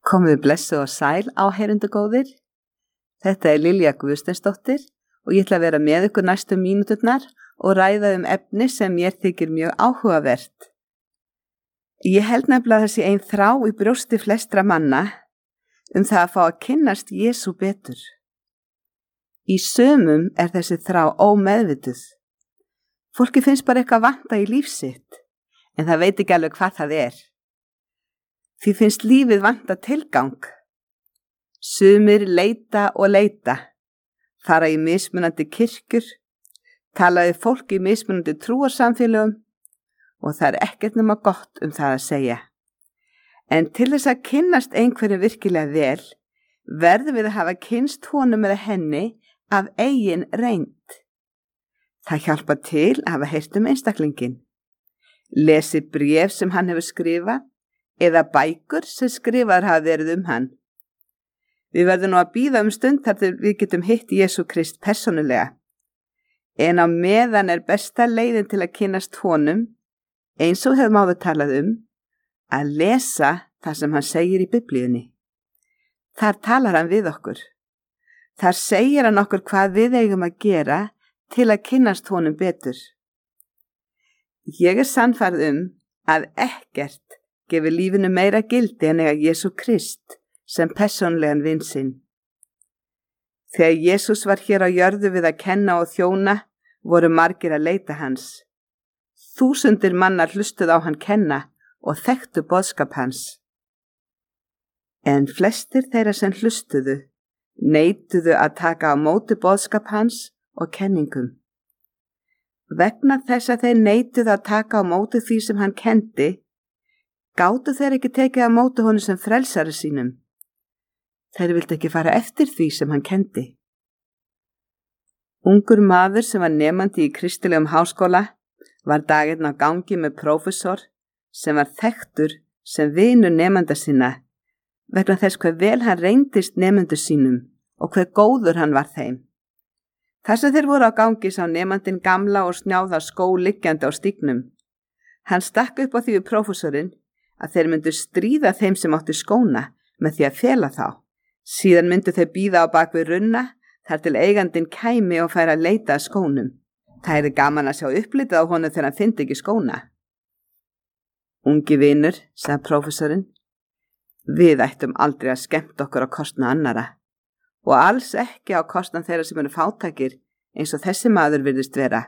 Komið blessuð og sæl áheyrendur góðir. Þetta Lilja Guðsteinsdóttir og ég ætla að vera með ykkur næstu mínúturnar og ræða efni sem mér þykir mjög áhugavert. Ég held nefnilega þessi ein þrá í brjósti flestra manna það að fá að kynnast Jesú betur. Í sumum þessi þrá ómeðvituð. Fólki finnst bara eitthvað vanta í líf sitt, en það veit ekki alveg hvað það er. Því finnst lífið vanta tilgang. Sumir leita og leita, fara í mismunandi kirkjur, tala við fólk í mismunandi trúarsamfélögum og það ekkert nema gott það að segja. En til þess að kynnast einhverju virkilega vel, verðum við að hafa kynnst honum eða henni af eigin reynd. Það hjálpar til að hafa heyrt einstaklingin. Lesi bréf sem hann hefur skrifað, eða bækur sem skrifaðar hafa verið hann. Við verðum nú að bíða stund þar til við getum hitt Jesú Krist persónulega. En á meðan besta leiðin til að kynnast honum, eins og hefum áður talað að lesa það sem hann segir í Biblíunni. Þar talar hann við okkur. Þar segir hann okkur hvað við eigum að gera til að kynnast honum betur. Ég sannfærð að ekkert gefur lífinu meira gildi en eiga Jesú Krist sem persónlegan vin sinn. Þegar Jesús var hér á jörðu við að kenna og þjóna, voru margir að leita hans. Þúsundir mannar hlustuðu á hann kenna og þekktu boðskap hans. En flestir þeirra sem hlustuðu, neituðu að taka á móti boðskap hans og kenningum. Vegna þess að þeir neituðu að taka á móti því sem hann kendi, gátu þeir ekki tekið á móti honum sem frelsari sínum. Þeir vildu ekki fara eftir því sem hann kendi. Ungur maður sem var nemandi í kristilegum háskóla var daginn á gangi með prófessor sem var þekktur sem vinur nemanda sinna vegna þess hve vel hann reyndist nemendur sínum og hve góður hann var þeim. Þar sem þeir voru á gangi sá nemandinn gamla og snjáða skó liggjandi á stígnum. Hann stakk upp á því við prófessorinn að þeir myndu stríða þeim sem áttu skóna með því að fela þá. Síðan myndu þeir bíða á bak við runna þar til eigandinn kæmi og færi að leita að skónum. Það gaman að sjá upplitið á honum þegar hann fyndi ekki skóna. Ungi vinur, sagði prófessorinn, við ættum aldrei að skemmta okkur á kostnað annara og alls ekki á kostnað þeirra sem eru fátækir eins og þessi maður virðist vera.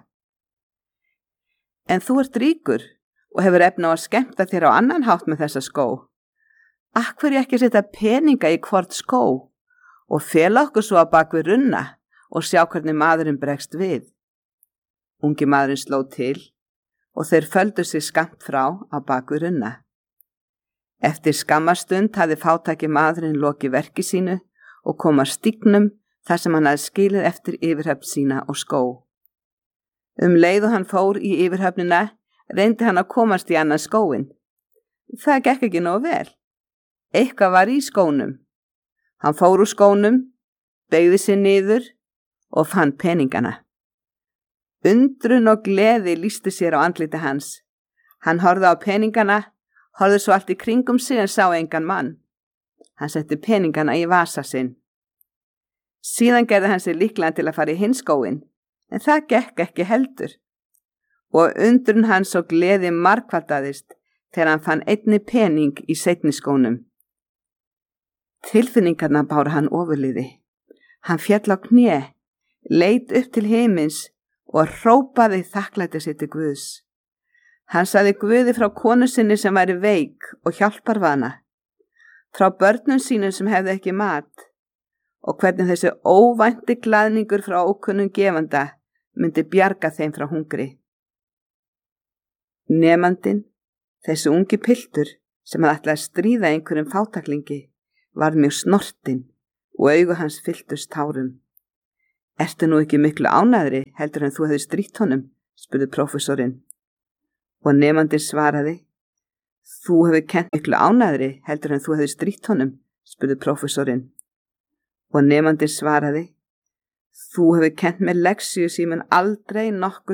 En þú ert ríkur og hefur efni á að skemmta þér á annan hátt með þessa skó. Af hverju ekki setja peninga í hvort skó og fela okkur svo á bak við runna og sjá hvernig maðurinn bregst við? Ungi maðurinn sló til og þeir földu sig skammt frá á bak við runna. Eftir skammastund hafði fátæki maðurinn lokið verki sínu og kom að stígnum þar sem hann hafði skilið eftir yfirhöfn sína og skó. Leið og hann fór í yfirhöfnina, reyndi hann að komast í annan skóinn. Það gekk ekki nógu vel. Eitthvað var í skónum. Hann fór úr skónum, beygði sig niður og fann peningana. Undrun og gleði lýsti sér á andliti hans. Hann horfði á peningana, horfði svo allt í kringum sig en sá engan mann. Hann setti peningana í vasa sinn. Síðan gerði hann sig líklegan til að fara í hinn skóinn, en það gekk ekki heldur. Og undrun hans og gleði margfaldaðist þegar hann fann einni pening í seinni skónum. Tilfinningarnar báru hann ofurliði. Hann féll á kné, leit upp til himins og hrópaði þakklæti sitt til Guðs. Hann sagði Guði frá konu sinni sem væri veik og hjálparvana, frá börnum sínum sem hefði ekki mat og hvernig þessi óvænti glaðningur frá ókunnum gefanda myndi bjarga þeim frá hungri. Nemandinn, þessi ungi piltur sem hafði ætlað að stríða einhverjum fátæklingi, var mjög snortinn og augu hans fylltust tárum. Ertu nú ekki miklu ánægðri heldur en þú hefði strítt honum, spurði prófessorinn. Og nemandinn svaraði, þú hefur kennt miklu ánægðri heldur en þú hefði strítt honum, spurði prófessorinn. Og nemandinn svaraði, þú hefur kennt mér leksíu sem mun aldrei nokkur